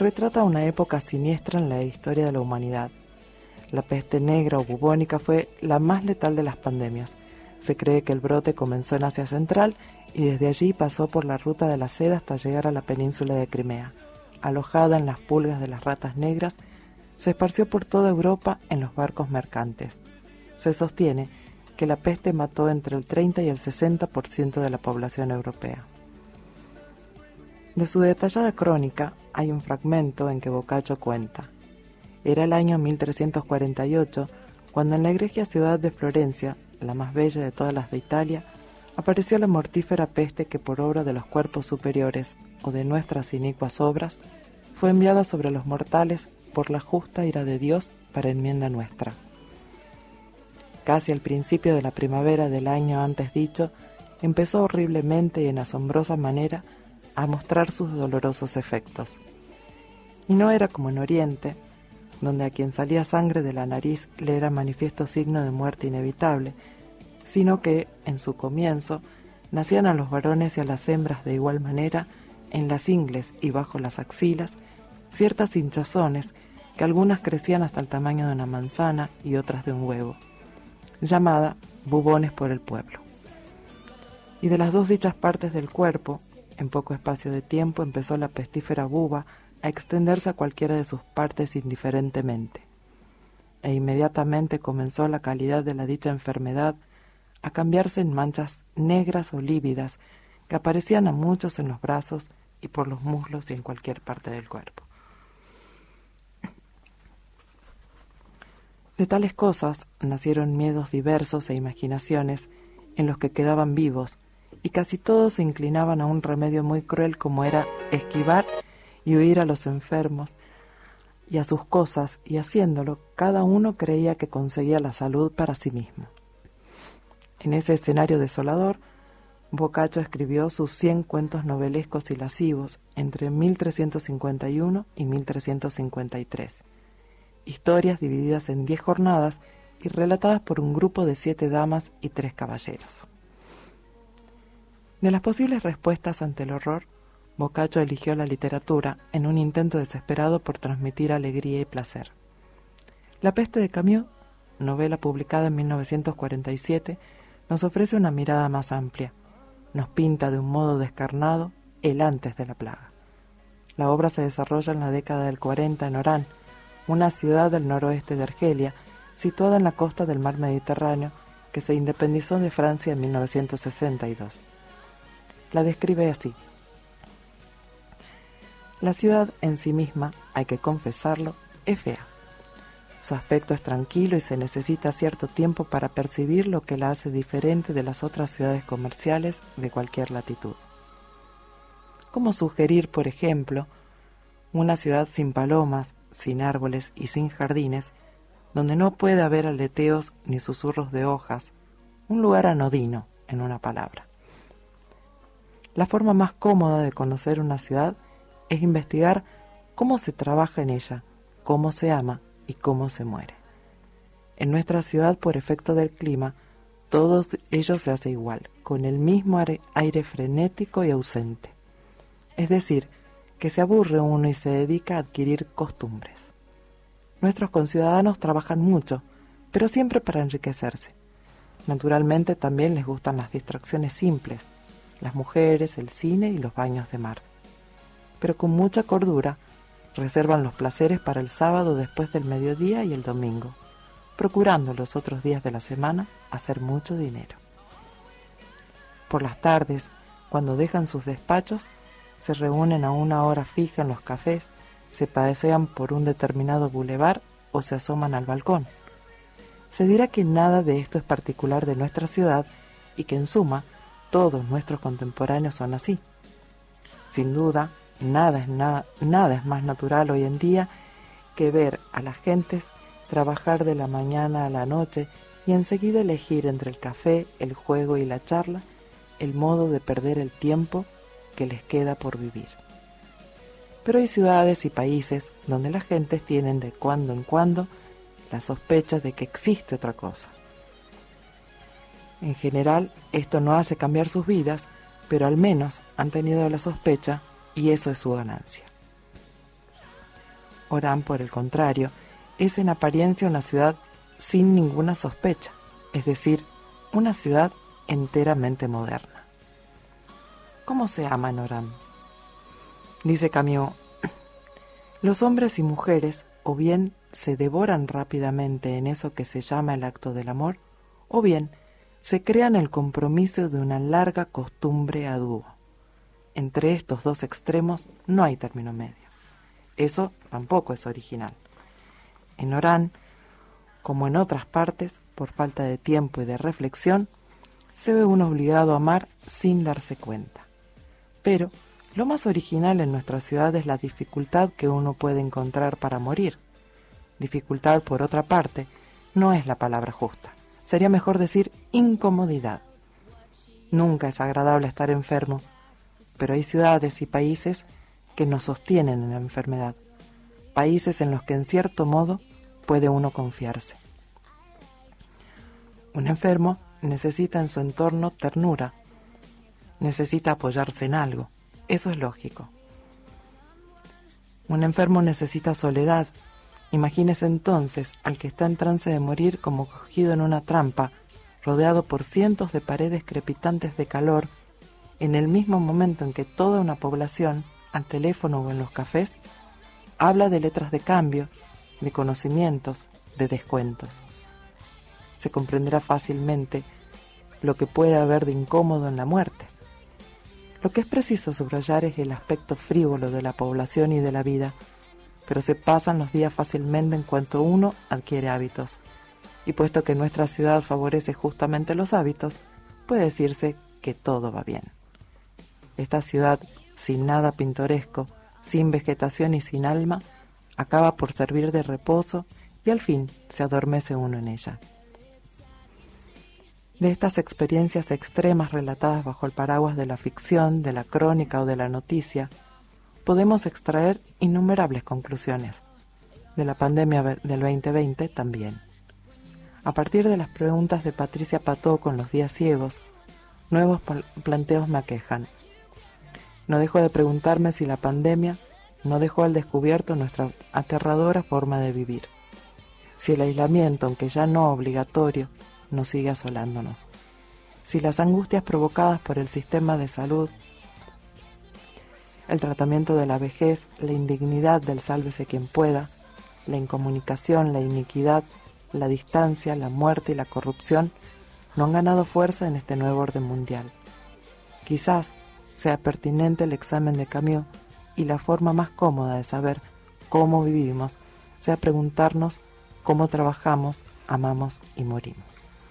retrata una época siniestra en la historia de la humanidad. La peste negra o bubónica fue la más letal de las pandemias. Se cree que el brote comenzó en Asia Central y desde allí pasó por la ruta de la seda hasta llegar a la península de Crimea. Alojada en las pulgas de las ratas negras, se esparció por toda Europa en los barcos mercantes. Se sostiene que la peste mató entre el 30 y el 60% de la población europea. De su detallada crónica hay un fragmento en que Boccaccio cuenta: era el año 1348 cuando en la egregia ciudad de Florencia, la más bella de todas las de Italia, apareció la mortífera peste que por obra de los cuerpos superiores o de nuestras inicuas obras fue enviada sobre los mortales por la justa ira de Dios para enmienda nuestra. Casi al principio de la primavera del año antes dicho, empezó horriblemente y en asombrosa manera a mostrar sus dolorosos efectos. Y no era como en Oriente, donde a quien salía sangre de la nariz le era manifiesto signo de muerte inevitable, sino que, en su comienzo, nacían a los varones y a las hembras de igual manera, en las ingles y bajo las axilas, ciertas hinchazones que algunas crecían hasta el tamaño de una manzana y otras de un huevo, llamada bubones por el pueblo. Y de las dos dichas partes del cuerpo, en poco espacio de tiempo empezó la pestífera buba a extenderse a cualquiera de sus partes indiferentemente. E inmediatamente comenzó la calidad de la dicha enfermedad a cambiarse en manchas negras o lívidas que aparecían a muchos en los brazos y por los muslos y en cualquier parte del cuerpo. De tales cosas nacieron miedos diversos e imaginaciones en los que quedaban vivos, y casi todos se inclinaban a un remedio muy cruel como era esquivar y huir a los enfermos y a sus cosas, y haciéndolo, cada uno creía que conseguía la salud para sí mismo. En ese escenario desolador, Boccaccio escribió sus 100 cuentos novelescos y lascivos entre 1351 y 1353. Historias divididas en 10 jornadas y relatadas por un grupo de 7 damas y 3 caballeros. De las posibles respuestas ante el horror, Boccaccio eligió la literatura en un intento desesperado por transmitir alegría y placer. La peste de Camus, novela publicada en 1947, nos ofrece una mirada más amplia. Nos pinta de un modo descarnado el antes de la plaga. La obra se desarrolla en la década del 40 en Orán, una ciudad del noroeste de Argelia, situada en la costa del mar Mediterráneo, que se independizó de Francia en 1962. La describe así: la ciudad en sí misma, hay que confesarlo, es fea. Su aspecto es tranquilo y se necesita cierto tiempo para percibir lo que la hace diferente de las otras ciudades comerciales de cualquier latitud. ¿Cómo sugerir, por ejemplo, una ciudad sin palomas, sin árboles y sin jardines, donde no puede haber aleteos ni susurros de hojas, un lugar anodino, en una palabra? La forma más cómoda de conocer una ciudad es investigar cómo se trabaja en ella, cómo se ama y cómo se muere. En nuestra ciudad, por efecto del clima, todo ello se hace igual, con el mismo aire frenético y ausente. Es decir, que se aburre uno y se dedica a adquirir costumbres. Nuestros conciudadanos trabajan mucho, pero siempre para enriquecerse. Naturalmente también les gustan las distracciones simples, las mujeres, el cine y los baños de mar. Pero con mucha cordura reservan los placeres para el sábado después del mediodía y el domingo, procurando los otros días de la semana hacer mucho dinero. Por las tardes, cuando dejan sus despachos, se reúnen a una hora fija en los cafés, se pasean por un determinado bulevar o se asoman al balcón. Se dirá que nada de esto es particular de nuestra ciudad y que en suma todos nuestros contemporáneos son así. Sin duda, nada es más natural hoy en día que ver a las gentes trabajar de la mañana a la noche y enseguida elegir entre el café, el juego y la charla el modo de perder el tiempo que les queda por vivir. Pero hay ciudades y países donde las gentes tienen de cuando en cuando la sospecha de que existe otra cosa. En general, esto no hace cambiar sus vidas, pero al menos han tenido la sospecha y eso es su ganancia. Orán, por el contrario, es en apariencia una ciudad sin ninguna sospecha, es decir, una ciudad enteramente moderna. ¿Cómo se ama en Orán? Dice Camus, los hombres y mujeres o bien se devoran rápidamente en eso que se llama el acto del amor, o bien se crean el compromiso de una larga costumbre a dúo. Entre estos dos extremos no hay término medio. Eso tampoco es original. En Orán, como en otras partes, por falta de tiempo y de reflexión, se ve uno obligado a amar sin darse cuenta. Pero lo más original en nuestra ciudad es la dificultad que uno puede encontrar para morir. Dificultad, por otra parte, no es la palabra justa. Sería mejor decir incomodidad. Nunca es agradable estar enfermo, pero hay ciudades y países que nos sostienen en la enfermedad. Países en los que en cierto modo puede uno confiarse. Un enfermo necesita en su entorno ternura, necesita apoyarse en algo, eso es lógico. Un enfermo necesita soledad. Imagínese entonces al que está en trance de morir como cogido en una trampa, rodeado por cientos de paredes crepitantes de calor, en el mismo momento en que toda una población, al teléfono o en los cafés, habla de letras de cambio, de conocimientos, de descuentos. Se comprenderá fácilmente lo que puede haber de incómodo en la muerte. Lo que es preciso subrayar es el aspecto frívolo de la población y de la vida, pero se pasan los días fácilmente en cuanto uno adquiere hábitos. Y puesto que nuestra ciudad favorece justamente los hábitos, puede decirse que todo va bien. Esta ciudad, sin nada pintoresco, sin vegetación y sin alma, acaba por servir de reposo y al fin se adormece uno en ella. De estas experiencias extremas relatadas bajo el paraguas de la ficción, de la crónica o de la noticia, podemos extraer innumerables conclusiones. De la pandemia del 2020 también. A partir de las preguntas de Patricia Pato con los días ciegos, nuevos planteos me aquejan. No dejo de preguntarme si la pandemia no dejó al descubierto nuestra aterradora forma de vivir. Si el aislamiento, aunque ya no obligatorio, nos sigue asolándonos. Si las angustias provocadas por el sistema de salud, el tratamiento de la vejez, la indignidad del sálvese quien pueda, la incomunicación, la iniquidad, la distancia, la muerte y la corrupción no han ganado fuerza en este nuevo orden mundial. Quizás sea pertinente el examen de Camus y la forma más cómoda de saber cómo vivimos sea preguntarnos cómo trabajamos, amamos y morimos.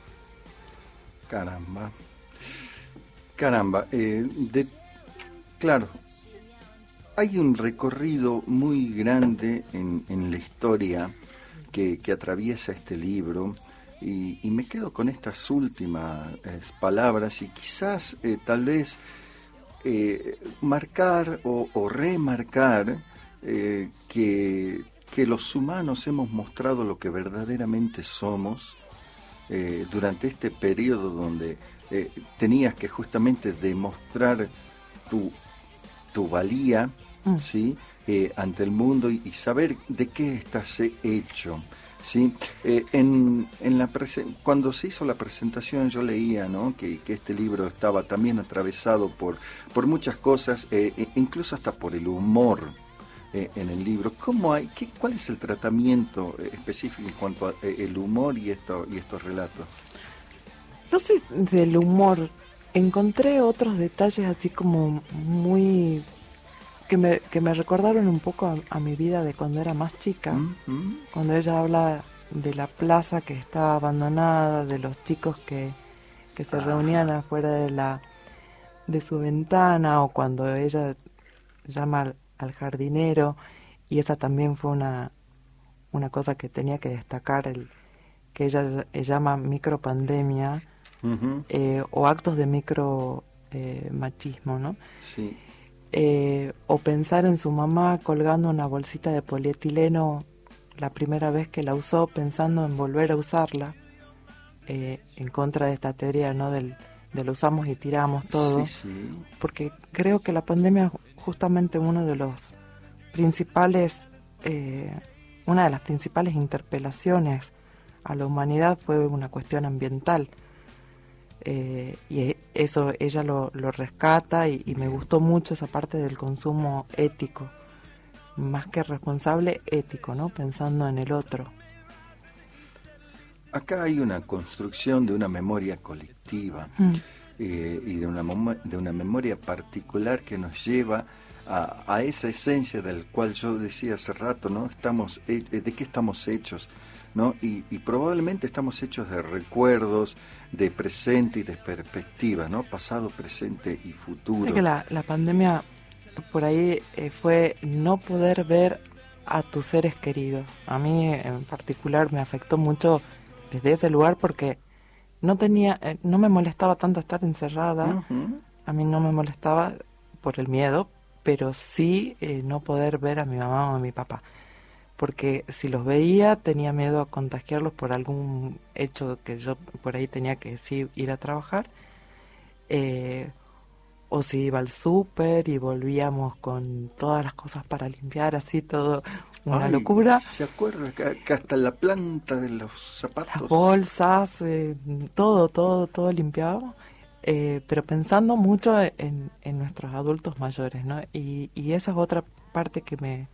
Caramba. Claro, hay un recorrido muy grande en la historia que atraviesa este libro y me quedo con estas últimas palabras y quizás tal vez marcar o remarcar que los humanos hemos mostrado lo que verdaderamente somos durante este periodo donde tenías que justamente demostrar tu valía, ¿sí? Ante el mundo y saber de qué estás hecho, ¿sí? Cuando se hizo la presentación yo leía, ¿no? que este libro estaba también atravesado por muchas cosas, incluso hasta por el humor en el libro. ¿Cuál es el tratamiento específico en cuanto a el humor y estos relatos? No sé del humor, encontré otros detalles así como muy que me recordaron un poco a mi vida de cuando era más chica, cuando ella habla de la plaza que estaba abandonada, de los chicos que se reunían afuera de su ventana, o cuando ella llama al jardinero, y esa también fue una cosa que tenía que destacar, que ella llama micropandemia, o actos de micro machismo, ¿no? Sí. O pensar en su mamá colgando una bolsita de polietileno la primera vez que la usó, pensando en volver a usarla, en contra de esta teoría, ¿no? del usamos y tiramos todo, sí. Porque creo que la pandemia es justamente uno de los principales una de las principales interpelaciones a la humanidad fue una cuestión ambiental. Y eso ella lo rescata y me gustó mucho esa parte del consumo ético, más que responsable, ético, ¿no? Pensando en el otro. Acá hay una construcción de una memoria colectiva y de una memoria particular que nos lleva a esa esencia del cual yo decía hace rato, ¿no? ¿De qué estamos hechos? ¿No? Y probablemente estamos hechos de recuerdos, de presente y de perspectiva, ¿no? Pasado, presente y futuro. Es que la pandemia por ahí fue no poder ver a tus seres queridos. A mí en particular me afectó mucho desde ese lugar porque no me molestaba tanto estar encerrada. Uh-huh. A mí no me molestaba por el miedo, pero sí no poder ver a mi mamá o a mi papá. Porque si los veía tenía miedo a contagiarlos por algún hecho que yo por ahí tenía que sí ir a trabajar, o si iba al súper y volvíamos con todas las cosas para limpiar, así todo una locura. ¿Se acuerda que hasta la planta de los zapatos? Las bolsas, todo limpiábamos, pero pensando mucho en nuestros adultos mayores, ¿no? Y esa es otra parte que me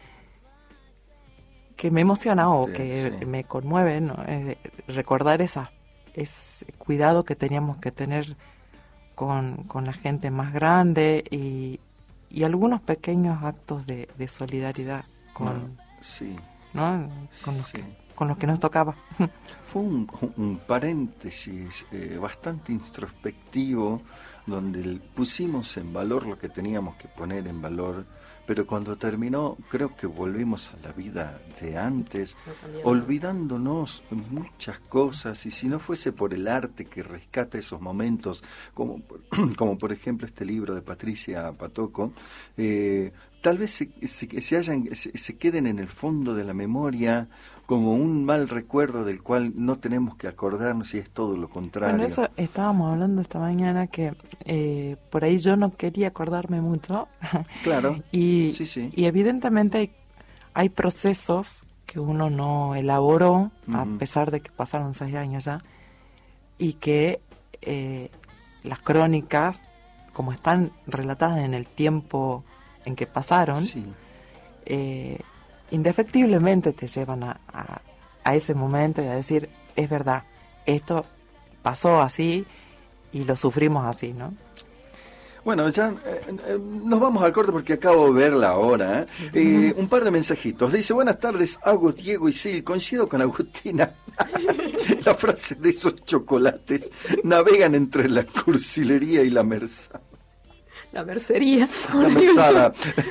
emociona o que me conmueve, ¿no? Recordar ese cuidado que teníamos que tener con la gente más grande y algunos pequeños actos de solidaridad con los que nos tocaba. Fue un paréntesis bastante introspectivo donde pusimos en valor lo que teníamos que poner en valor. Pero cuando terminó, creo que volvimos a la vida de antes, olvidándonos muchas cosas, y si no fuese por el arte que rescata esos momentos, como por ejemplo este libro de Patricia Patoco, tal vez se queden en el fondo de la memoria como un mal recuerdo del cual no tenemos que acordarnos, y es todo lo contrario. Bueno, eso estábamos hablando esta mañana, que por ahí yo no quería acordarme mucho. Claro. y evidentemente hay procesos que uno no elaboró, a pesar de que pasaron 6 años ya, y que las crónicas, como están relatadas en el tiempo en que pasaron, indefectiblemente te llevan a ese momento y a decir, es verdad, esto pasó así y lo sufrimos así, ¿no? Bueno, ya nos vamos al corte porque acabo de ver la hora. Un par de mensajitos. Dice, buenas tardes, Agus, Diego y Sil. Coincido con Agustina. La frase de esos chocolates navegan entre la cursilería y la merza. La mercería. La merzada.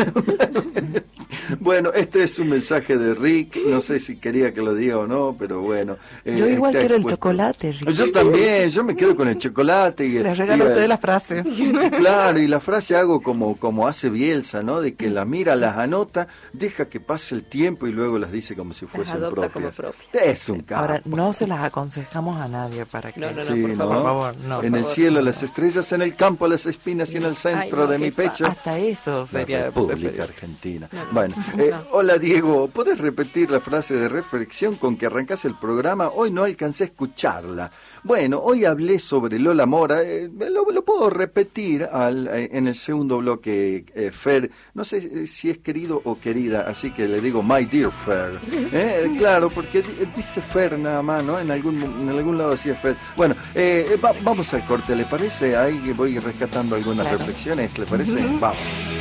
Bueno, este es un mensaje de Rick, no sé si quería que lo diga o no, pero bueno. Yo igual quiero el chocolate, Rick. Yo también, yo me quedo con el chocolate. Les regalo a ustedes la frase. Claro, y la frase hago como hace Bielsa, ¿no? De que la mira, las anota, deja que pase el tiempo y luego las dice como si fuesen propias. Es un capo. Ahora, no se las aconsejamos a nadie para que... No, por favor. No, en el cielo las estrellas, en el campo las espinas y en el centro de mi pecho. Hasta eso sería... La República Argentina. Bueno, hola Diego, ¿podés repetir la frase de reflexión con que arrancás el programa? Hoy no alcancé a escucharla. Bueno, hoy hablé sobre Lola Mora, lo puedo repetir en el segundo bloque, Fer, no sé si es querido o querida, así que le digo my dear Fer. Claro, porque dice Fer nada más, ¿no? En algún lado decía Fer. Bueno, vamos al corte, ¿le parece? Ahí voy rescatando algunas reflexiones, ¿le parece? Vamos.